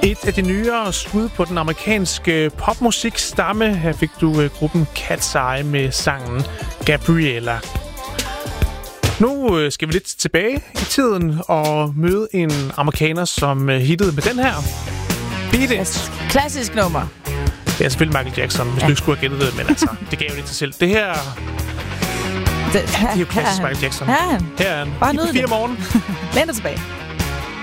Et af de nyere skud på den amerikanske popmusikstamme. Her fik du gruppen Cat's Eye med sangen Gabriella. Nu skal vi lidt tilbage i tiden og møde en amerikaner, som hittede med den her. Beat It. Klassisk nummer. Det er selvfølgelig Michael Jackson, hvis du ikke skulle have gættet det, men altså, det gav jo lidt til selv. Det her... Det er jo klassisk Michael Jackson. Her er han. Her er han. Bare nyd det. 4 morgen. Læn dig tilbage.